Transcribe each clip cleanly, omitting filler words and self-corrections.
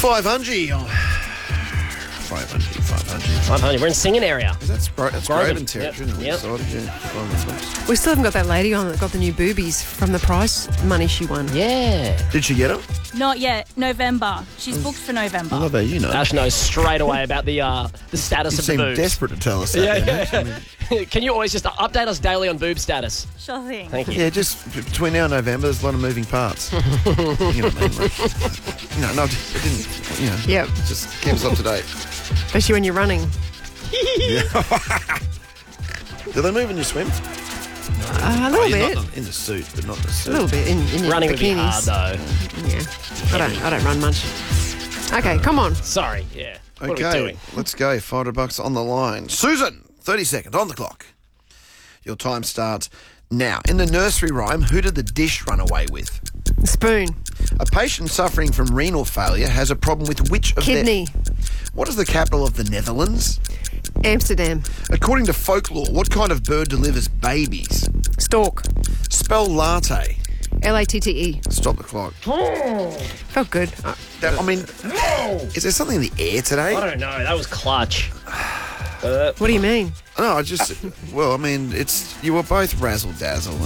500. 500. We're in singing area. That's Groban territory. Yep. We still haven't got that lady on that got the new boobies from the prize money she won. Yeah. Did she get them? Not yet. November. She's booked for November. I love how you know. Ash knows straight away about the status You of the seem boobs. desperate to tell us that. Yeah. Can you always just update us daily on boob status? Sure thing. Thank you. Yeah, just between now and November, there's a lot of moving parts. You know what I mean? Like, no, it didn't. Yep. Just keep us up to date. Especially when you're running. Do they move when you swim? A little bit. Not in the suit, but not the suit. A little bit in your Running would be bikinis. hard, though. Yeah. I don't run much. Okay, come on. Sorry, yeah. What are we Okay, doing? let's go. $500 on the line. Susan, 30 seconds on the clock. Your time starts now. In the nursery rhyme, who did the dish run away with? Spoon. A patient suffering from renal failure has a problem with which of Kidney. What is the capital of the Netherlands? Amsterdam. According to folklore, what kind of bird delivers babies? Stork. Spell latte. Latte. Stop the clock. Felt good. Is there something in the air today? I don't know. That was clutch. What do you mean? No, you were both razzle dazzle.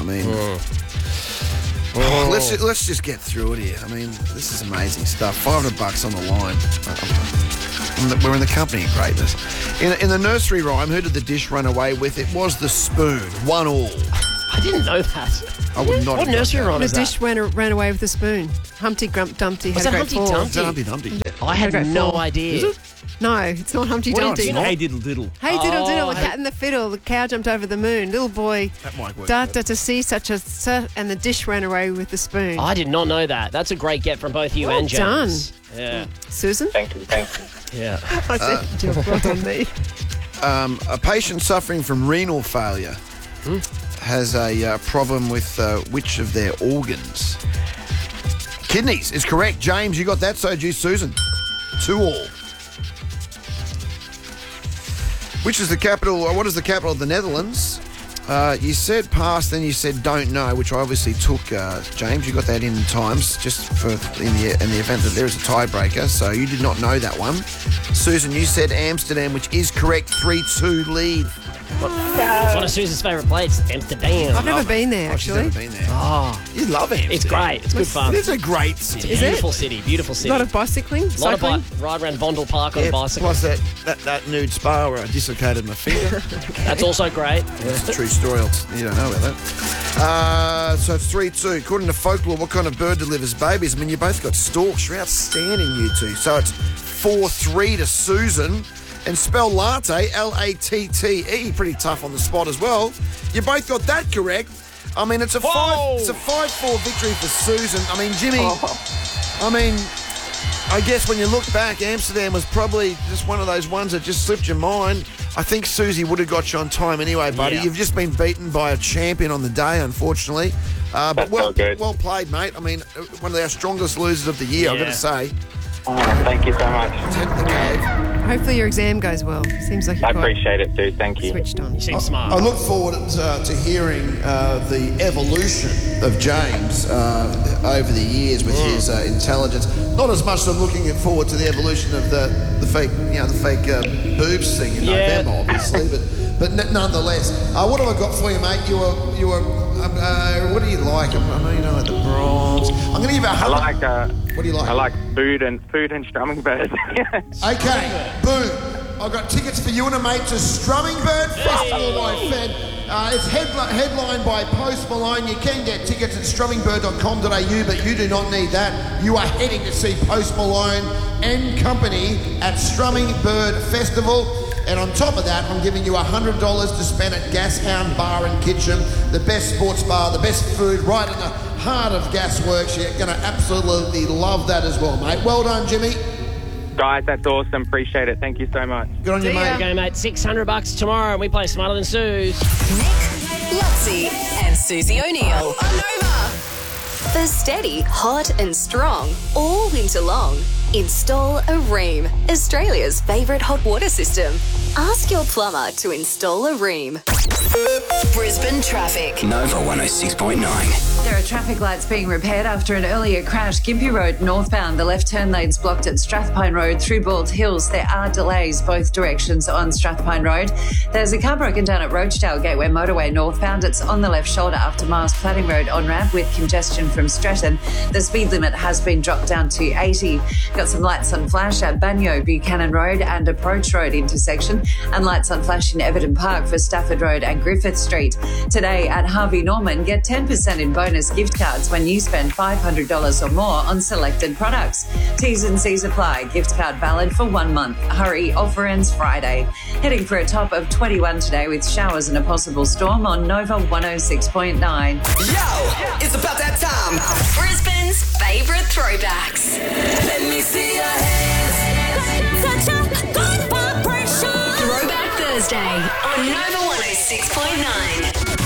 Let's just get through it here. This is amazing stuff. $500 on the line. We're in the company of greatness. In the nursery rhyme, who did the dish run away with? It was the spoon. 1-1. I didn't know that. I would not. What have nursery got that. rhyme The is that? dish ran away with the spoon. Humpty Dumpty Was had a that great Humpty fall. Dumpty? Is that Humpty Dumpty? I had Had a great no fall. idea. Is it? No, it's not Humpty What Dumpty. is it? Hey, diddle diddle. Hey diddle diddle, the cat in the fiddle. The cow jumped over the moon. Little boy, That might work. to see such a and the dish ran away with the spoon. I did not know that. That's a great get from both you Well and James. Yeah. Susan? Thank you. Yeah. I said, well done me. A patient suffering from renal failure has a problem with which of their organs? Kidneys is correct. James, you got that. So do Susan. 2-2. What is the capital of the Netherlands? You said pass, then you said don't know, which I obviously took, James. You got that in times, just for in the event that there is a tiebreaker. So you did not know that one. Susan, you said Amsterdam, which is correct. 3-2 lead. It's one of Susan's favourite places, Amsterdam. I've never been there, She's actually. never been there. Oh, You love Amsterdam. it's great. It's good fun. It's a great city. Is it? Beautiful city. Beautiful city. A lot of bicycling, lot of cycling. ride around Vondel Park on a bicycle. Plus that nude spa where I dislocated my finger. That's also great. That's a true story. You don't know about that. So it's 3-2. According to folklore, what kind of bird delivers babies? You both got storks. You're outstanding, you two. So it's 4-3 to Susan. And spell latte, Latte. Pretty tough on the spot as well. You both got that correct. It's a 5-4 victory for Susan. Jimmy. I guess when you look back, Amsterdam was probably just one of those ones that just slipped your mind. I think Susie would have got you on time anyway, buddy. Yeah. You've just been beaten by a champion on the day, unfortunately. But well played, mate. One of our strongest losers of the year, I've got to say. Thank you so much. Take the cave. Hopefully your exam goes well. Seems like I you're quite appreciate it, too. Thank you. switched on. You seem smart. I look forward to hearing the evolution of James over the years with his intelligence. Not as much as I'm looking forward to the evolution of the fake, the fake boobs thing in November, obviously. But nonetheless, what have I got for you, mate? You were. What do you like? You like the bronze. I'm going to give you $100. What do you like? I like food and strumming birds. Okay, boom. I've got tickets for you and a mate to Strumming Bird Festival, my friend. It's headlined by Post Malone. You can get tickets at strummingbird.com.au, but you do not need that. You are heading to see Post Malone and company at Strumming Bird Festival. And on top of that, I'm giving you $100 to spend at Gashound Bar and Kitchen, the best sports bar, the best food, right in the heart of Gasworks. You're going to absolutely love that as well, mate. Well done, Jimmy. Guys, that's awesome. Appreciate it. Thank you so much. Good on you, mate. Okay, mate. $600 tomorrow. We play Smarter Than Suze. Nick, Lutzi, and Susie O'Neill on Nova. The steady, hot and strong all winter long. Install a Ream, Australia's favourite hot water system. Ask your plumber to install a Ream. Brisbane traffic. Nova 106.9. There are traffic lights being repaired after an earlier crash. Gympie Road northbound, the left turn lane's blocked at Strathpine Road through Bald Hills. There are delays both directions on Strathpine Road. There's a car broken down at Roachdale Gateway Motorway northbound. It's on the left shoulder after Mars Plating Road on-ramp with congestion from Stratton. The speed limit has been dropped down to 80. Got some lights on flash at Banyo Buchanan Road and Approach Road intersection, and lights on flash in Everton Park for Stafford Road and Griffith Street. Today at Harvey Norman, get 10% in bonus gift cards when you spend $500 or more on selected products. T's and C's apply. Gift card valid for 1 month. Hurry, offer ends Friday. Heading for a top of 21 today with showers and a possible storm on Nova 106.9. Yo, it's about that time. Brisbane's favourite throwbacks. Let me see your hands. Such a good vibration. Throwback Thursday on Nova 106.9.